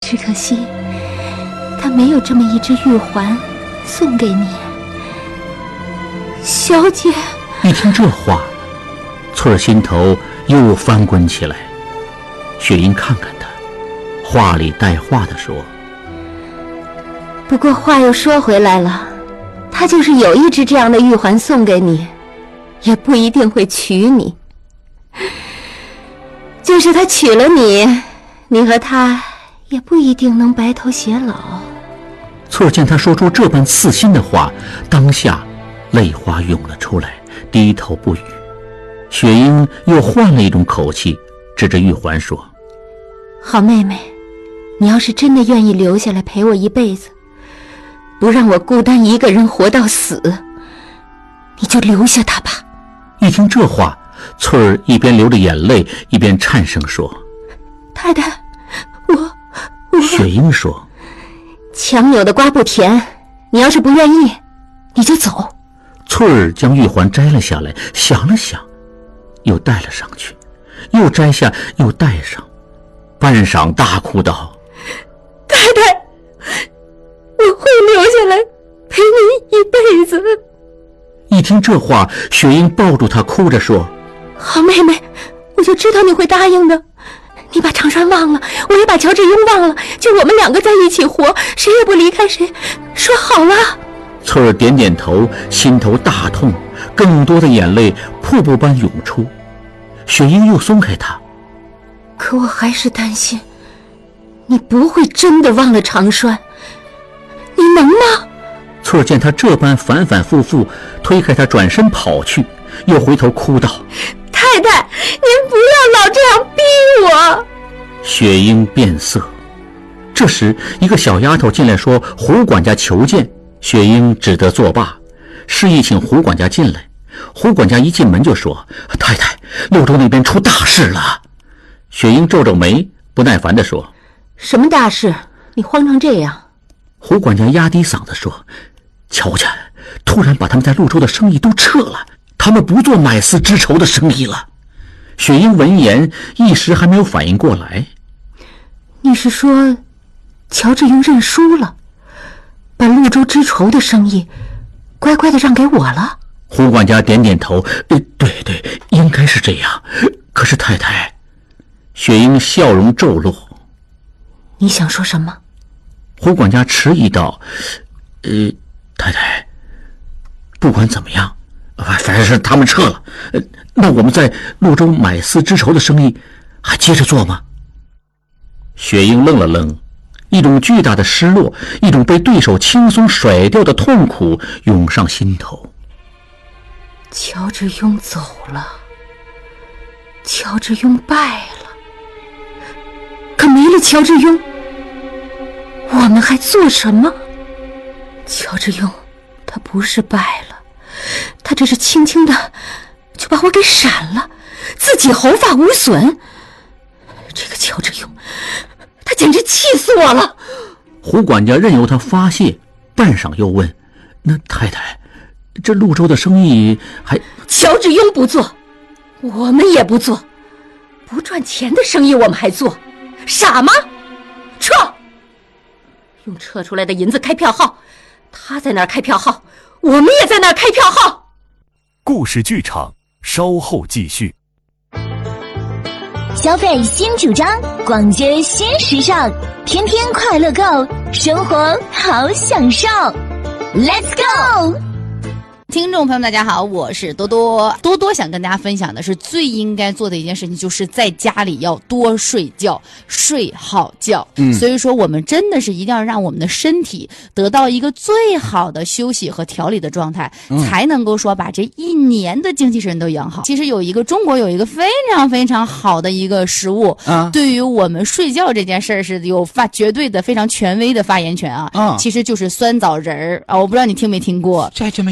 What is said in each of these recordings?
只可惜他没有这么一只玉环送给你。小姐。 一听这话，翠儿心头又翻滚起来。雪英看看他，话里带话地说： 不过话又说回来了，他就是有一只这样的玉环送给你，也不一定会娶你。就是他娶了你，你和他也不一定能白头偕老。 翠儿见他说出这般刺心的话，当下泪花涌了出来，低头不语。雪英又换了一种口气，指着玉环说： 好妹妹，你要是真的愿意留下来陪我一辈子，不让我孤单一个人活到死，你就留下他吧。 一听这话，翠儿一边流着眼泪，一边颤声说： 太太，我雪英说： 强扭的瓜不甜，你要是不愿意，你就走。 翠儿将玉环摘了下来，想了想，又戴了上去，又摘下，又戴上，半晌大哭道： 太太，我会留下来陪你一辈子。 一听这话，雪英抱住她，哭着说： 好妹妹，我就知道你会答应的。你把长川忘了，我也把乔致庸忘了，就我们两个在一起活，谁也不离开谁，说好了。 翠儿点点头，心头大痛，更多的眼泪瀑布般涌出。雪英又松开她， 可我还是担心你不会真的忘了长川，你能吗？ 翠儿见他这般反反复复，推开他转身跑去，又回头哭道： 太太，您不要老这样逼我。 雪英变色。这时一个小丫头进来说胡管家求见，雪英只得作罢，示意请胡管家进来。胡管家一进门就说：太太，六州那边出大事了。雪英皱皱眉，不耐烦地说： 什么大事？你慌成这样。 胡管家压低嗓子说：乔家突然把他们在潞州的生意都撤了，他们不做买丝织绸的生意了。雪英闻言一时还没有反应过来。 你是说乔致庸认输了，把潞州织绸的生意乖乖地让给我了？ 胡管家点点头：对，应该是这样。可是太太……雪英笑容骤落。 你想说什么？ 胡管家迟疑道：太太，不管怎么样，反正是他们撤了，那我们在潞州买丝织绸的生意还接着做吗？雪英愣了愣，一种巨大的失落，一种被对手轻松甩掉的痛苦涌上心头。 乔致庸走了，乔致庸败了，可没了乔致庸，我们还做什么？乔致庸他不是败了，他这是轻轻的就把我给闪了，自己毫发无损。这个乔致庸他简直气死我了。 胡管家任由他发泄，半晌又问：那太太，这潞州的生意还…… 乔致庸不做，我们也不做，不赚钱的生意我们还做，傻吗？撤！用撤出来的银子开票号，他在那儿开票号，我们也在那儿开票号。 故事剧场稍后继续。 消费新主张，逛街新时尚，天天快乐购，生活好享受。Let's go！ 听众朋友们大家好，我是多多。多多想跟大家分享的是，最应该做的一件事情就是在家里要多睡觉，睡好觉。所以说我们真的是一定要让我们的身体得到一个最好的休息和调理的状态，才能够说把这一年的精气神都养好。其实中国有一个非常非常好的一个食物，对于我们睡觉这件事儿是有绝对的非常权威的发言权啊。其实就是酸枣仁儿啊，我不知道你听没听过。酸枣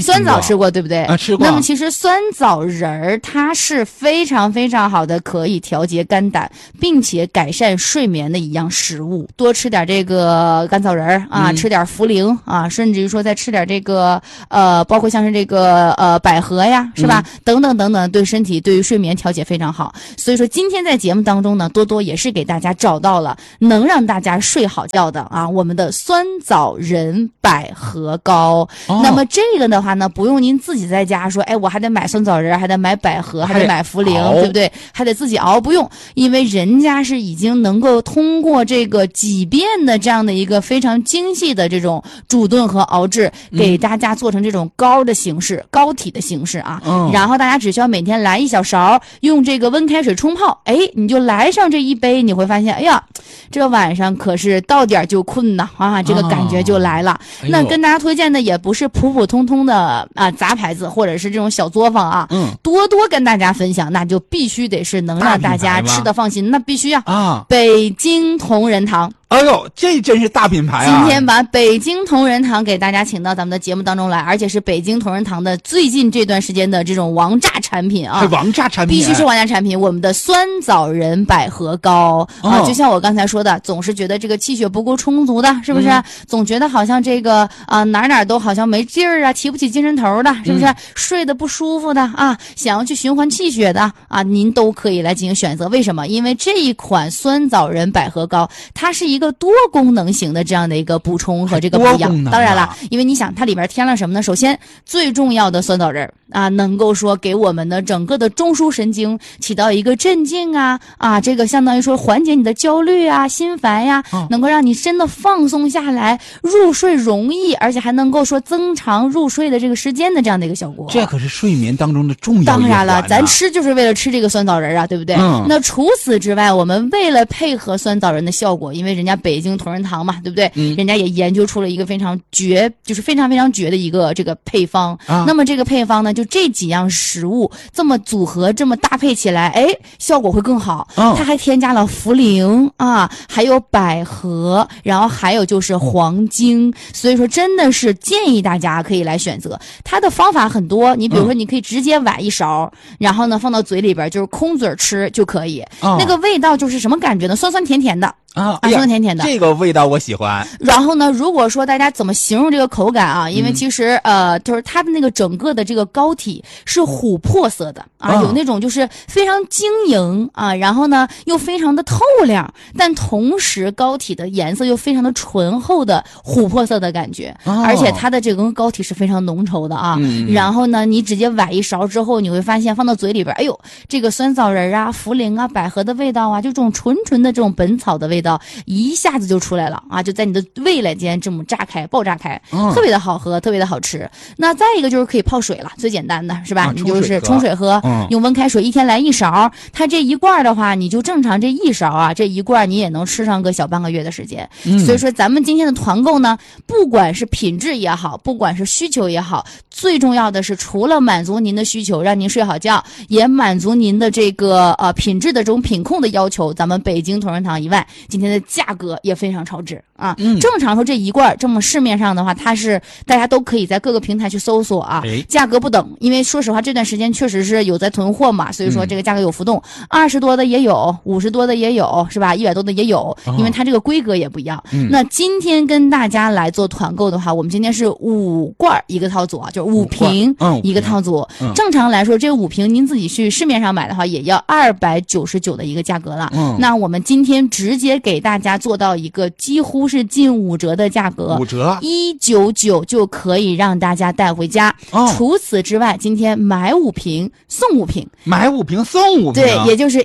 吃过对不对？ 吃过。 那么其实酸枣仁儿它是非常非常好的，可以调节肝胆，并且改善睡眠的一样食物。多吃点这个干枣仁儿啊，吃点茯苓啊，甚至于说再吃点这个包括像是这个百合呀，是吧？等等等等，对身体对于睡眠调节非常好。所以说今天在节目当中呢，多多也是给大家找到了能让大家睡好觉的啊，我们的酸枣仁百合膏。那么这个的话呢，不用您自己在家说，哎，我还得买酸枣仁，还得买百合，还得买茯苓，对不对？还得自己熬，不用，因为人家是已经能够通过这个几遍的这样的一个非常精细的这种煮炖和熬制，给大家做成这种膏的形式、膏体的形式啊。然后大家只需要每天来1小勺，用这个温开水冲泡，哎，你就来上这一杯，你会发现，哎呀，这晚上可是到点就困呐啊，这个感觉就来了。那跟大家推荐的也不是普普通通的啊杂牌子或者是这种小作坊啊，多多跟大家分享，那就必须得是能让大家吃的放心，那必须啊，北京同仁堂。 哎呦，这真是大品牌啊！ 今天把北京同仁堂给大家请到咱们的节目当中来，而且是北京同仁堂的最近这段时间的这种王炸产品啊！ 王炸产品， 必须是王炸产品。我们的酸枣仁百合膏啊，就像我刚才说的，总是觉得这个气血不够充足的，是不是？总觉得好像这个哪都好像没劲儿啊，提不起精神头的，是不是？睡得不舒服的啊，想要去循环气血的啊，您都可以来进行选择。为什么？因为这一款酸枣仁百合膏，它是一个多功能型的这样的一个补充和这个补养。当然了，因为你想它里边添了什么呢？首先最重要的酸枣仁啊，能够说给我们的整个的中枢神经起到一个镇静啊，这个相当于说缓解你的焦虑啊、心烦呀，能够让你真的放松下来，入睡容易，而且还能够说增长入睡的这个时间的这样的一个效果。 这可是睡眠当中的重要一环。 当然了，咱吃就是为了吃这个酸枣仁啊，对不对？那除此之外，我们为了配合酸枣仁的效果，因为人家北京同仁堂嘛，对不对？人家也研究出了一个非常绝，就是非常非常绝的一个这个配方。那么这个配方呢，就这几样食物这么组合，这么搭配起来，哎，效果会更好。它还添加了茯苓啊，还有百合，然后还有就是黄精。所以说真的是建议大家可以来选择。它的方法很多，你比如说你可以直接崴一勺，然后呢放到嘴里边，就是空嘴吃就可以。那个味道就是什么感觉呢？酸酸甜甜的。酸酸甜甜的， 这个味道我喜欢。 然后呢，如果说大家怎么形容这个口感啊？因为其实就是它的那个整个的这个膏体是琥珀色的啊，有那种就是非常晶莹啊，然后呢又非常的透亮，但同时膏体的颜色又非常的醇厚的琥珀色的感觉，而且它的这个膏体是非常浓稠的啊。然后呢，你直接崴一勺之后，你会发现放到嘴里边，哎呦，这个酸枣仁啊、茯苓啊、百合的味道啊，就这种纯纯的这种本草的味道。一下子就出来了啊！就在你的味蕾间这么炸开、爆炸开，特别的好喝，特别的好吃。那再一个就是可以泡水了，最简单的是吧？你就是冲水喝，用温开水一天来1勺。它这一罐的话，你就正常这1勺啊，这一罐你也能吃上个小半个月的时间。所以说咱们今天的团购呢，不管是品质也好，不管是需求也好，最重要的是除了满足您的需求，让您睡好觉，也满足您的这个品质的这种品控的要求，咱们北京同仁堂以外，今天的价格也非常超值啊！正常说这一罐这么市面上的话，它是大家都可以在各个平台去搜索啊，价格不等。因为说实话这段时间确实是有在囤货嘛，所以说这个价格有浮动，20多的也有，50多的也有，是吧？100多的也有，因为它这个规格也不一样。那今天跟大家来做团购的话，我们今天是5罐一个套组啊，就是5瓶一个套组。正常来说这5瓶您自己去市面上买的话也要299的一个价格了。那我们今天直接给大家做到一个几乎是近5折的价格 ，5折 ，199就可以让大家带回家。除此之外，今天买5瓶送5瓶， 买5瓶送5瓶， 对，也就是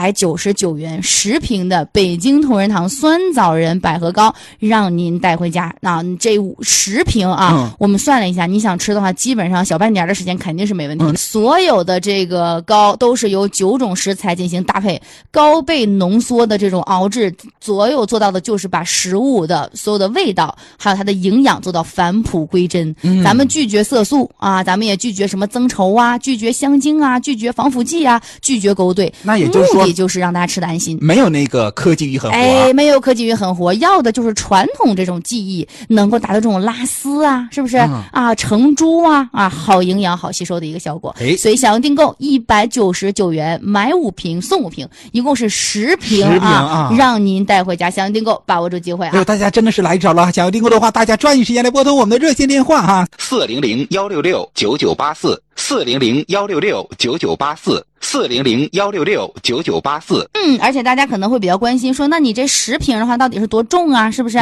199元10瓶的北京同仁堂酸枣仁百合膏，让您带回家。那这10瓶啊，我们算了一下，你想吃的话，基本上小半年的时间肯定是没问题。所有的这个膏都是由9种食材进行搭配，高倍浓缩的这种熬制，所有做到的就是把食物物的所有的味道，还有它的营养做到返璞归真。咱们拒绝色素啊，咱们也拒绝什么增稠啊，拒绝香精啊，拒绝防腐剂啊，拒绝勾兑。 那也就是说， 目的就是让大家吃得安心， 没有那个科技与狠活。 哎，没有科技与狠活，要的就是传统这种技艺，能够达到这种拉丝啊，是不是、啊？成珠啊，好营养、好吸收的一个效果。所以想要订购199元，买5瓶送5瓶，一共是10瓶啊，让您带回家。想要订购，把握住机会啊！ 大家真的是来着了。想要订购的话，大家抓紧时间来拨通我们的热线电话哈 ，400-166-9984，400-166-9984，400-166-9984。 而且大家可能会比较关心，说那你这10瓶的话，到底是多重啊？是不是？